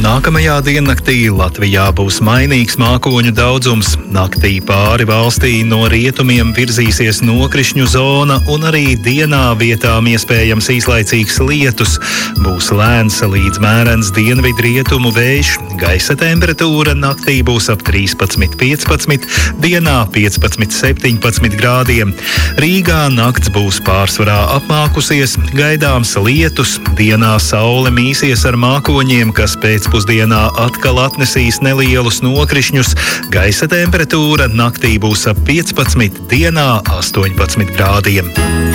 Nākamajā diennaktī Latvijā būs mainīgs mākoņu daudzums. Naktī pāri valstī no rietumiem virzīsies nokrišņu zona un arī dienā vietām iespējams īslaicīgs lietus. Būs lēns līdz mērens dienvidrietumu vējš. Gaisa temperatūra naktī būs ap 13–15, dienā 15–17 grādiem. Rīgā nakts būs pārsvarā apmākusies, gaidāms lietus. Dienā saule mīsies ar mākoņiem, kas pēcpusdienā atkal atnesīs nelielus nokrišņus. Gaisa temperatūra naktī būs ap 15, dienā 18 grādiem.